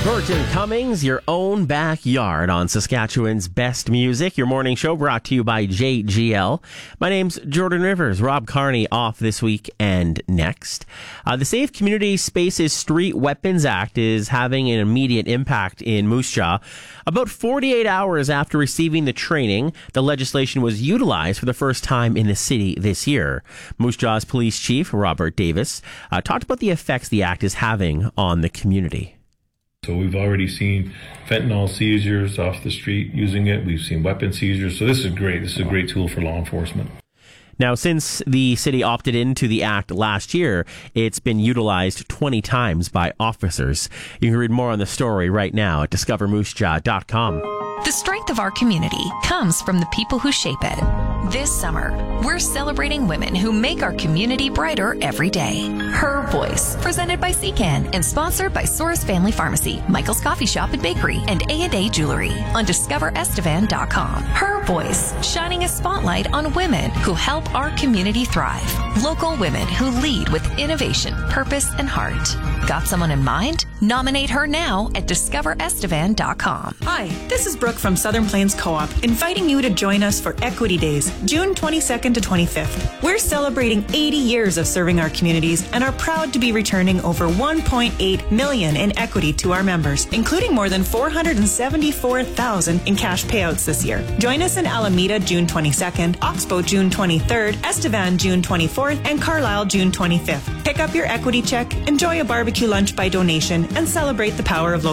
Burton Cummings, your own backyard on Saskatchewan's best music. Your morning show brought to you by JGL. My name's Jordan Rivers. Rob Carney off this week and next. The Safe Community Spaces Street Weapons Act is having an immediate impact in Moose Jaw. About 48 hours after receiving the training, the legislation was utilized for the first time in the city this year. Moose Jaw's Police Chief, Robert Davis, talked about the effects the act is having on the community. So we've already seen fentanyl seizures off the street using it. We've seen weapon seizures. So this is great. This is a great tool for law enforcement. Now, since the city opted into the act last year, it's been utilized 20 times by officers. You can read more on the story right now at discovermoosejaw.com. The strength of our community comes from the people who shape it. This summer, we're celebrating women who make our community brighter every day. Her Voice, presented by Secan and sponsored by Soros Family Pharmacy, Michael's Coffee Shop and Bakery, and A&A Jewelry on discoverestevan.com. Her Voice, shining a spotlight on women who help our community thrive. Local women who lead with innovation, purpose, and heart. Got someone in mind? Nominate her now at discoverestevan.com. Hi, this is Brooke from Southern Plains Co-op, inviting you to join us for Equity Days, June 22nd to 25th. We're celebrating 80 years of serving our communities and are proud to be returning over $1.8 million in equity to our members, including more than $474,000 in cash payouts this year. Join us in Alameda June 22nd, Oxbow June 23rd, Estevan June 24th, and Carlisle June 25th. Pick up your equity check, enjoy a barbecue lunch by donation, and celebrate the power of local